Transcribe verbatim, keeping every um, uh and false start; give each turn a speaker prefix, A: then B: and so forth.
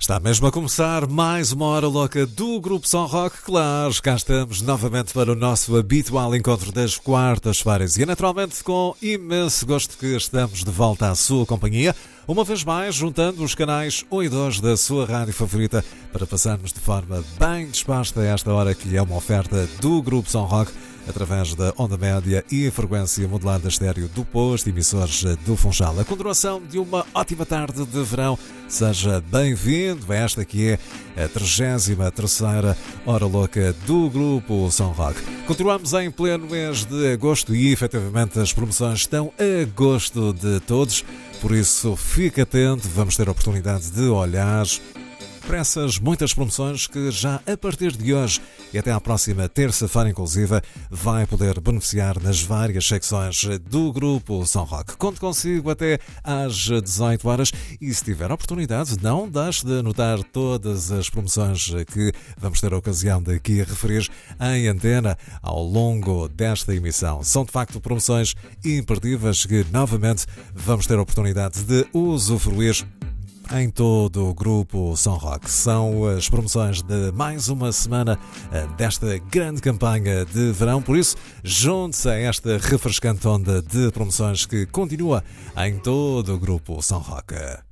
A: Está mesmo a começar mais uma hora louca do Grupo Som Rock. Claro, cá estamos novamente para o nosso habitual encontro das quartas-feiras e é naturalmente com imenso gosto que estamos de volta à sua companhia, uma vez mais juntando os canais um e dois da sua rádio favorita para passarmos de forma bem disposta a esta hora que é uma oferta do Grupo Som Rock através da onda média e a frequência modulada estéreo do posto emissores do Funchal. A continuação de uma ótima tarde de verão. Seja bem-vindo a esta que é a trigésima terceira Hora Louca do Grupo Som Rock. Continuamos em pleno mês de agosto e efetivamente as promoções estão a gosto de todos, por isso fique atento, vamos ter a oportunidade de olhar para essas muitas promoções que já a partir de hoje e até à próxima terça-feira inclusive vai poder beneficiar nas várias secções do Grupo Som Rock. Conto consigo até às dezoito horas e se tiver a oportunidade não deixe de anotar todas as promoções que vamos ter a ocasião de aqui referir em antena ao longo desta emissão. São de facto promoções imperdíveis que novamente vamos ter a oportunidade de usufruir em todo o Grupo Som Rock. São as promoções de mais uma semana desta grande campanha de verão, por isso junte-se a esta refrescante onda de promoções que continua em todo o Grupo Som Rock.